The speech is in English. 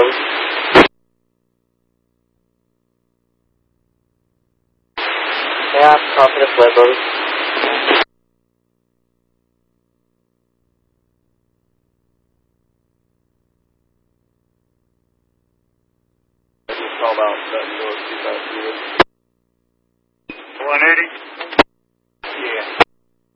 Pueblos. Yeah, copy the Pueblos. Call out 7 North 252. 180? Yeah.